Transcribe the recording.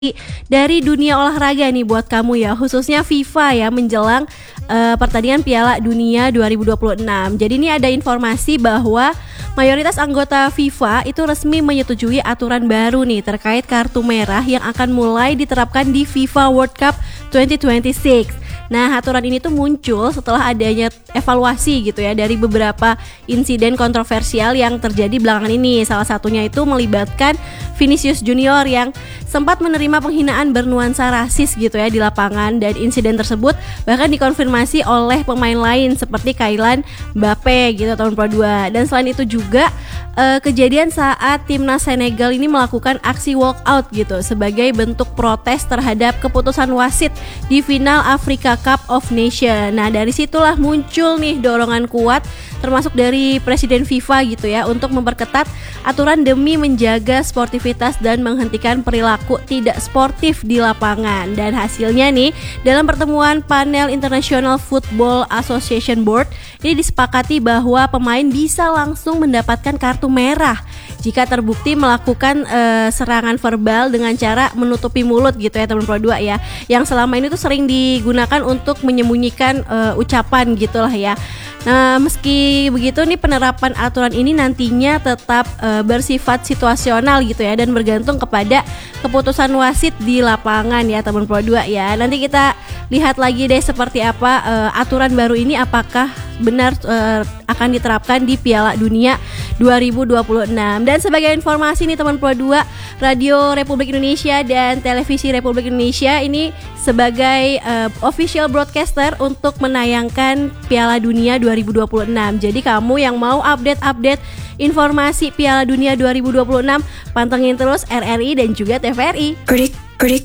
dari dunia olahraga nih buat kamu ya, khususnya FIFA ya menjelang pertandingan Piala Dunia 2026. Jadi ini ada informasi bahwa mayoritas anggota FIFA itu resmi menyetujui aturan baru nih terkait kartu merah yang akan mulai diterapkan di FIFA World Cup 2026. Nah, aturan ini tuh muncul setelah adanya evaluasi gitu ya dari beberapa insiden kontroversial yang terjadi belakangan ini. Salah satunya itu melibatkan Vinicius Junior yang sempat menerima penghinaan bernuansa rasis gitu ya di lapangan, dan insiden tersebut bahkan dikonfirmasi oleh pemain lain seperti Kylian Mbappe gitu tahun 2022. Dan selain itu juga kejadian saat timnas Senegal ini melakukan aksi walkout gitu sebagai bentuk protes terhadap keputusan wasit di final Africa Cup of Nations. Nah, dari situlah muncul nih dorongan kuat termasuk dari Presiden FIFA gitu ya untuk memperketat aturan demi menjaga sportivitas dan menghentikan perilaku tidak sportif di lapangan. Dan hasilnya nih, dalam pertemuan panel International Football Association Board ini disepakati bahwa pemain bisa langsung mendapatkan kartu merah jika terbukti melakukan serangan verbal dengan cara menutupi mulut gitu ya teman Pro 2 ya, yang selama ini tuh sering digunakan untuk menyembunyikan ucapan gitulah ya. Nah, meski begitu nih penerapan aturan ini nantinya tetap bersifat situasional gitu ya dan bergantung kepada keputusan wasit di lapangan ya teman Pro 2 ya. Nanti kita lihat lagi deh seperti apa aturan baru ini, apakah benar akan diterapkan di Piala Dunia 2026. Dan sebagai informasi nih teman Pro 2, Radio Republik Indonesia dan Televisi Republik Indonesia ini sebagai official broadcaster untuk menayangkan Piala Dunia 2026. Jadi kamu yang mau update informasi Piala Dunia 2026, pantengin terus RRI dan juga TVRI.